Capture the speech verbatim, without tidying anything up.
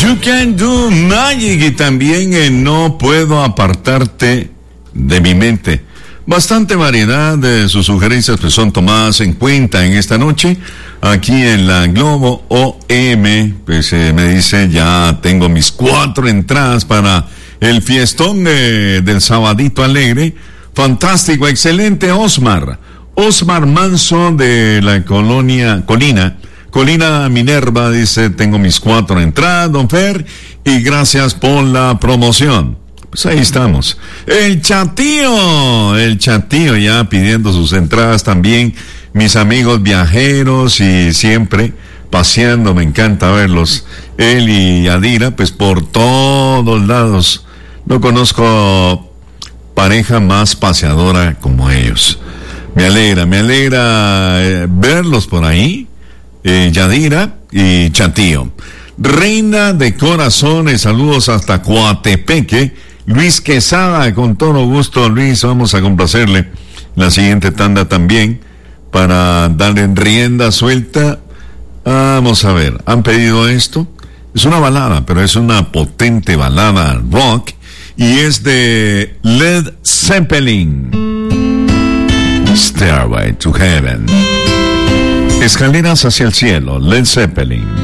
You Can Do Magic y también eh, No Puedo Apartarte de Mi Mente. Bastante variedad de sus sugerencias pues son tomadas en cuenta en esta noche. Aquí en la Globo O M, pues eh, me dice, ya tengo mis cuatro entradas para el fiestón de, del Sabadito Alegre. Fantástico, excelente, Osmar. Osmar Manso de la colonia Colina. Colina Minerva dice, tengo mis cuatro entradas, don Fer, y gracias por la promoción. Pues ahí estamos. El Chatío, el Chatío ya pidiendo sus entradas también. Mis amigos viajeros y siempre paseando, me encanta verlos. Él y Yadira, pues por todos lados. No conozco pareja más paseadora como ellos. Me alegra, me alegra eh, verlos por ahí. Eh, Yadira y Chatío. Reina de Corazones, saludos hasta Coatepeque. Luis Quesada, con todo gusto, Luis, vamos a complacerle la siguiente tanda también para darle rienda suelta. Vamos a ver, han pedido esto. Es una balada, pero es una potente balada rock y es de Led Zeppelin. Stairway to Heaven. Escaleras hacia el cielo, Led Zeppelin.